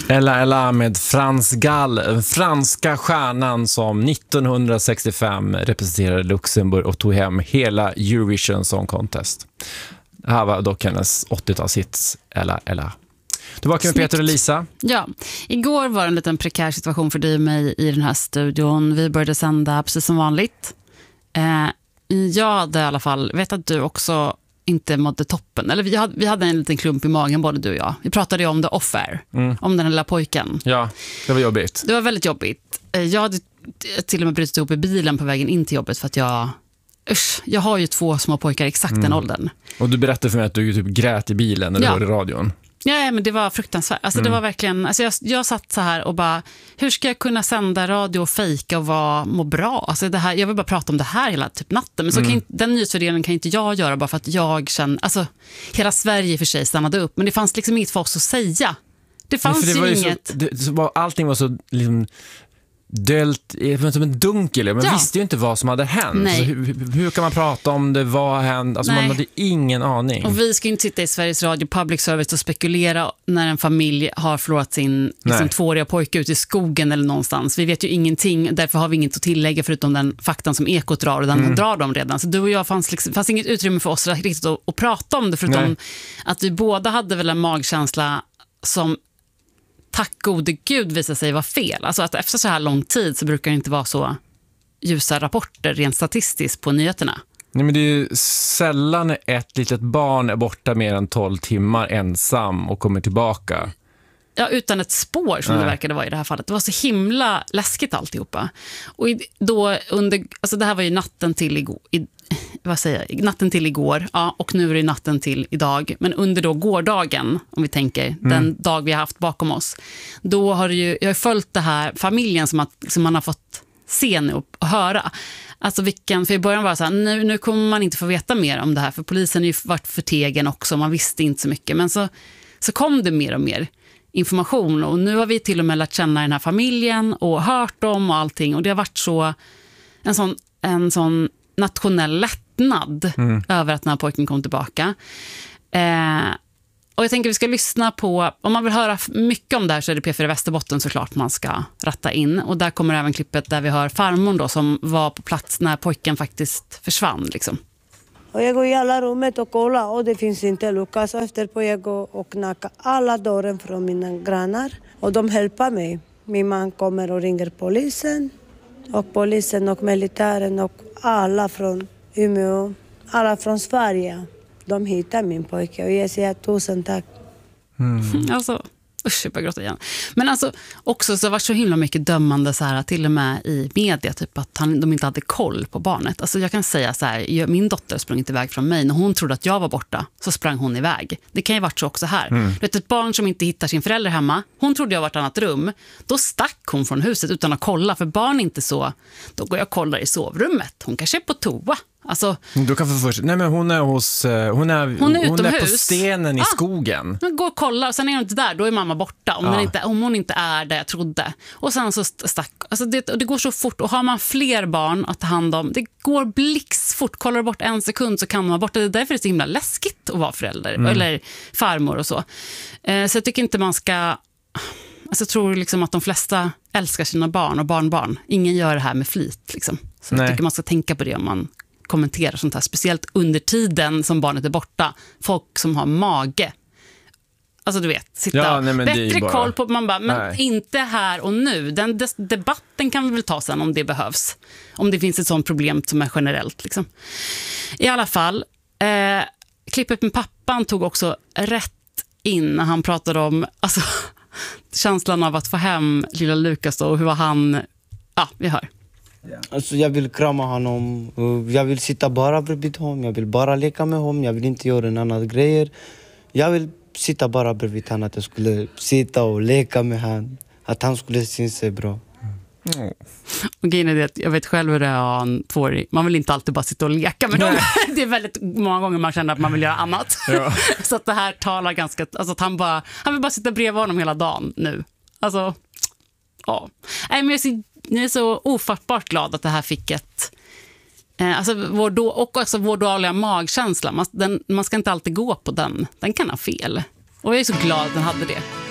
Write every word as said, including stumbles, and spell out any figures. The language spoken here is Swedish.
Ella Ella med Frans Gall, den franska stjärnan som nittonhundrasextiofem representerade Luxemburg och tog hem hela Eurovision Song Contest. Det här var dock hennes åttiotalshits Ella Ella. Tillbaka med Peter och Lisa. Ja, igår var det en liten prekär situation för dig och mig i den här studion. Vi började sända precis som vanligt. Eh, jag hade i alla fall, vet att du också inte mådde toppen. Eller vi hade, vi hade en liten klump i magen, både du och jag. Vi pratade ju om the off-air, mm. om den lilla pojken. Ja, det var jobbigt. Det var väldigt jobbigt. Jag hade till och med brutit ihop i bilen på vägen in till jobbet för att jag... Usch, jag har ju två små pojkar exakt mm. den åldern. Och du berättade för mig att du typ grät i bilen när du ja. hörde radion. Ja, men det var fruktansvärt. Alltså, mm. det var verkligen, alltså jag, jag satt så här och bara, hur ska jag kunna sända radio och fejka och vara, må bra? Alltså det här, jag vill bara prata om det här hela typ natten. Men så mm. kan inte, den nyhetsfördelningen kan inte jag göra bara för att jag känner, alltså hela Sverige för sig stannade upp. Men det fanns liksom inget för oss att säga. Det fanns Nej, det ju inget. Så, det, så var, allting var så liksom dölt som en dunkel. Man ja. visste ju inte vad som hade hänt. Så hur, hur kan man prata om det? Vad hände? Alltså man hade ingen aning. Och vi ska inte sitta i Sveriges Radio Public Service och spekulera när en familj har förlorat sin liksom, tvååriga pojke ute i skogen eller någonstans. Vi vet ju ingenting. Därför har vi inget att tillägga förutom den faktan som Ekot drar, och den mm. drar de redan. Så du och jag fanns, liksom, fanns inget utrymme för oss riktigt att, att prata om det, förutom Nej. att vi båda hade väl en magkänsla som tack gode gud visar sig vara fel. Alltså att efter så här lång tid så brukar det inte vara så ljusa rapporter rent statistiskt på nyheterna. Nej, men det är ju sällan ett litet barn är borta mer än tolv timmar ensam och kommer tillbaka. Ja, utan ett spår som Nej. det verkade vara i det här fallet. Det var så himla läskigt alltihopa. Och då under, alltså det här var ju natten till igår, i, vad säger jag, natten till igår, ja, och nu är det natten till idag. Men under då gårdagen, om vi tänker, mm. den dag vi har haft bakom oss, då har ju, jag har följt det här familjen som, att, som man har fått se nu och, och höra. Alltså vilken, för i början var det så här, nu, nu kommer man inte få veta mer om det här, för polisen har ju varit förtegen också, man visste inte så mycket. Men så, så kom det mer och mer information, och nu har vi till och med lärt känna den här familjen och hört dem och allting, och det har varit så en sån, en sån nationell lättnad mm. över att den här pojken kom tillbaka. Eh, och jag tänker vi ska lyssna på, om man vill höra mycket om det här så är det P fyra Västerbotten såklart man ska ratta in, och där kommer även klippet där vi hör farmor då som var på plats när pojken faktiskt försvann liksom. Och jag går i alla rummet och kollar och det finns inte Lukas. Efter på jag går och knackar alla dörren från mina grannar. Och de hjälper mig. Min man kommer och ringer polisen. Och polisen och militären och alla från Umeå. Alla från Sverige. De hittar min pojke och jag säger tusen tack. Mm. Alltså... Usch, jag börjar gråta igen. Men alltså också så har det varit så himla mycket dömande så här, till och med i media typ att han, de inte hade koll på barnet. Alltså jag kan säga så här, min dotter sprang inte iväg från mig. När hon trodde att jag var borta så sprang hon iväg. Det kan ju varit så också här. Mm. Du vet, ett barn som inte hittar sin förälder hemma, hon trodde jag var ett annat rum. Då stack hon från huset utan att kolla, för barn är inte så. Då går jag och kollar i sovrummet. Hon kanske är på toa. Alltså, du kan få först. Nej, men hon är hos hon är hon är, hon är på stenen i ah, skogen. Hon går och kollar och sen är hon inte där, då är mamma borta om, ah. den inte, om hon inte är där jag trodde. Och sen så stack. Alltså det, det går så fort, och har man fler barn att ta hand om, det går blixtfort. Kollar du bort en sekund så kan man vara borta. Det är därför det är så himla läskigt att vara förälder mm. eller farmor och så. Eh, så jag tycker inte man ska, alltså jag tror liksom att de flesta älskar sina barn och barnbarn. Ingen gör det här med flit liksom. Så Nej. jag tycker man ska tänka på det om man kommentera sånt här, speciellt under tiden som barnet är borta. Folk som har mage, alltså du vet, sitta ja, nej, bättre bara... koll på, man bara, men nej. inte här och nu. Den des- debatten kan vi väl ta sen om det behövs, om det finns ett sånt problem som är generellt liksom. I alla fall eh, klippet med pappan tog också rätt in när han pratade om alltså, känslan av att få hem lilla Lukas då, och hur var han, ja, vi hör. Alltså jag vill krama honom, jag vill sitta bara bredvid honom, jag vill bara leka med honom, jag vill inte göra en annan grejer. Jag vill sitta bara bredvid honom, att jag skulle sitta och leka med honom, att han skulle se sig bra. Mm. Och grejen är det att jag vet själv hur det är en tvåårig. Man vill inte alltid bara sitta och leka med dem. Det är väldigt många gånger man känner att man vill göra annat. Ja. Så att det här talar ganska, alltså att han bara, han vill bara sitta bredvid honom hela dagen nu. Alltså, ja. Nej, men jag är så, jag är så ofattbart glad att det här fick ett eh, alltså vår då, och också vår dåliga magkänsla. Man, den, man ska inte alltid gå på den. Den kan ha fel. Och jag är så glad att den hade det.